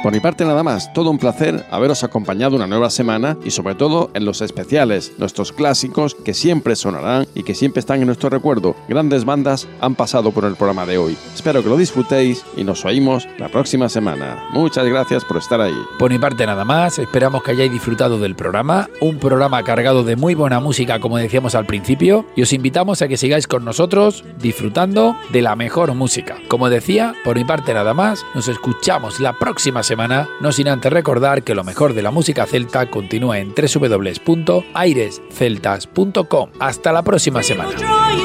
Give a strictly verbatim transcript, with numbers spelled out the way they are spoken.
Por mi parte nada más, todo un placer haberos acompañado una nueva semana y sobre todo en los especiales, nuestros clásicos que siempre sonarán y que siempre están en nuestro recuerdo. Grandes bandas han pasado por el programa de hoy. Espero que lo disfrutéis y nos oímos la próxima semana. Muchas gracias por estar ahí. Por mi parte nada más, esperamos que hayáis disfrutado del programa, un programa cargado de muy buena música como decíamos al principio, y os invitamos a que sigáis con nosotros disfrutando de la mejor música. Como decía, por mi parte nada más, nos escuchamos la próxima semana, no sin antes recordar que lo mejor de la música celta continúa en doble u doble u doble u punto aires celtas punto com. Hasta la próxima semana.